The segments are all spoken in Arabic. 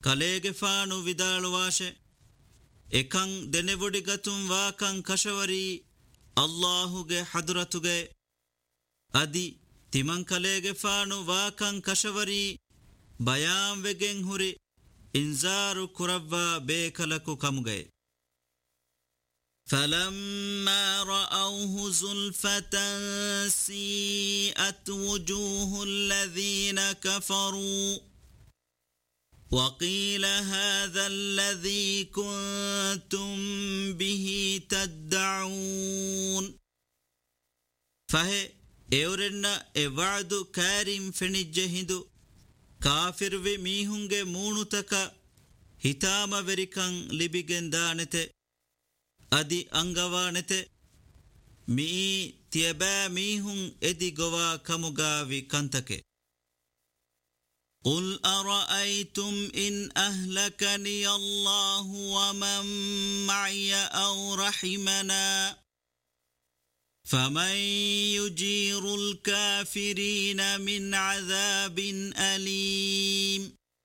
ಕಲೇಗೆಫಾನು ವಿದಾಳುವಾಶೆ ಎಕಂ ದೆನೆವುಡಿಗತುಂ ವಾಕಂ ಕಶವರಿ ಅಲ್ಲಾಹುಗೆ ಹದುರತುಗೆ ಅದಿ ತಿಮಂ ಕಲೇಗೆಫಾನು ವಾಕಂ ಕಶವರಿ ಬಯಾಂ ವೆಗೆಂ ಹುರಿ ಇಂಜಾರು ಕುರವ್ವ ಬೇಕಲಕು ಕಮುಗೆ فلما رأوه زلفة سيئت وجوه الذين كفروا وقيل هذا الذي كنتم به تدعون فهي اورنا اوعد كارم فنجهدو كافر وي ميهunge مونتك hitama verikan libigen danete adi angawanete mi tiaba mihun edi gowa kamugavi kantake قل أرأيتم إن أهلكني الله ومن معي أو رحمنا فمن يجير الكافرين من عذاب أليم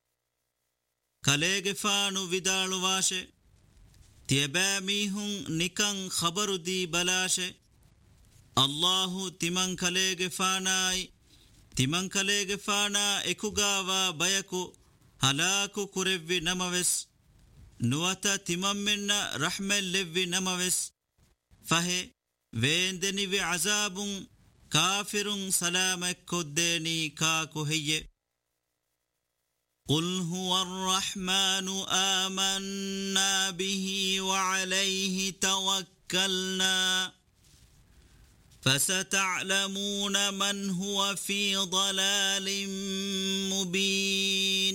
كاليغفانو vidal washe tiaba mihun nikan khabaru di balashe Allahu timan kalegefanai timan kalegefana ekugawa bayaku halaku kurevvi namaves nuwata timan menna rahmel levvi namaves fahe veendenivi azabun kafirun salamak koddeni kaaku heye قل هو الرحمن آمنا به وعليه توكلنا فستعلمون من هو في ضلال مبين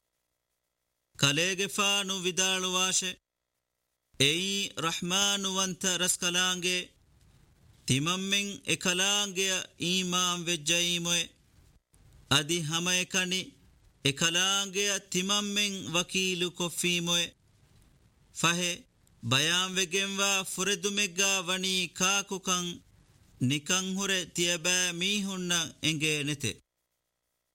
كاليغفانو vidal washe ei rahman wanta raskalange timammen ekalange iman vejjaimoe adi hamayekani ekalange timammen wakilu koffimoe fahe bayan vegenwa furedumegga wani kaakukan nikan hure tiaba mihunna enge nete